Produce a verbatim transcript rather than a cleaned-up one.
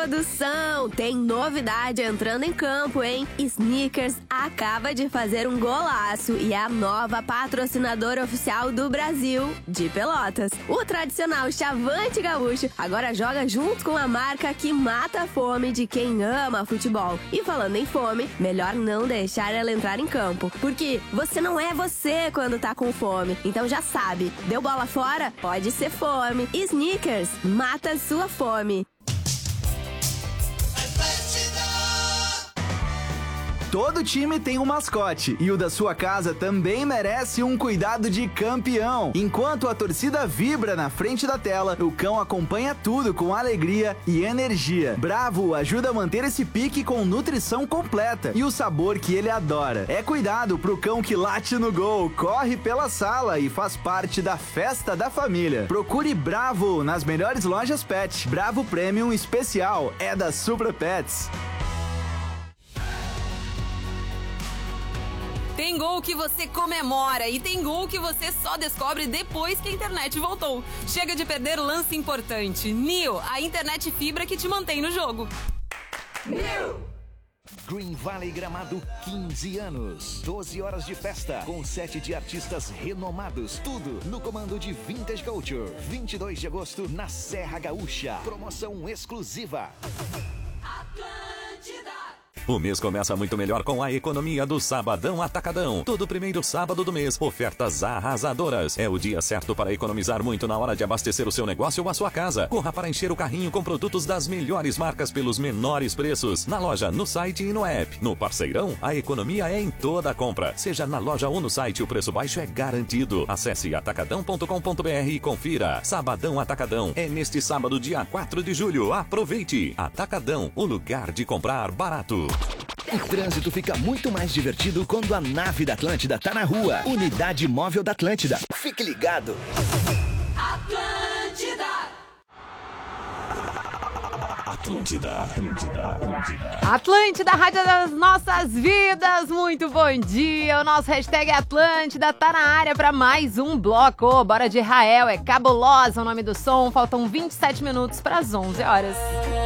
Produção, tem novidade entrando em campo, hein? Snickers acaba de fazer um golaço e é a nova patrocinadora oficial do Brasil, de Pelotas. O tradicional Chavante Gaúcho agora joga junto com a marca que mata a fome de quem ama futebol. E falando em fome, melhor não deixar ela entrar em campo, porque você não é você quando tá com fome. Então já sabe, deu bola fora? Pode ser fome. Snickers, mata sua fome. Todo time tem um mascote e o da sua casa também merece um cuidado de campeão. Enquanto a torcida vibra na frente da tela, o cão acompanha tudo com alegria e energia. Bravo ajuda a manter esse pique com nutrição completa e o sabor que ele adora. É cuidado pro cão que late no gol, corre pela sala e faz parte da festa da família. Procure Bravo nas melhores lojas pet. Bravo Premium Especial é da Supra Pets. Tem gol que você comemora e tem gol que você só descobre depois que a internet voltou. Chega de perder lance importante. Neo, a internet fibra que te mantém no jogo. Neo! Green Valley Gramado, quinze anos. doze horas de festa, com sete de artistas renomados. Tudo no comando de Vintage Culture. vinte e dois de agosto, na Serra Gaúcha. Promoção exclusiva. Atlântida. O mês começa muito melhor com a economia do Sabadão Atacadão. Todo primeiro sábado do mês, ofertas arrasadoras. É o dia certo para economizar muito na hora de abastecer o seu negócio ou a sua casa. Corra para encher o carrinho com produtos das melhores marcas pelos menores preços. Na loja, no site e no app. No Parceirão, a economia é em toda a compra. Seja na loja ou no site, o preço baixo é garantido. Acesse atacadão ponto com ponto br e confira. Sabadão Atacadão. É neste sábado, dia quatro de julho. Aproveite! Atacadão, o lugar de comprar barato. O trânsito fica muito mais divertido quando a nave da Atlântida tá na rua. Unidade Móvel da Atlântida. Fique ligado. Atlântida. Atlântida, Atlântida, Atlântida. Atlântida, rádio das nossas vidas. Muito bom dia. O nosso hashtag é Atlântida tá na área para mais um bloco. Bora de Israel, é Cabulosa o nome do som. Faltam vinte e sete minutos para as onze horas.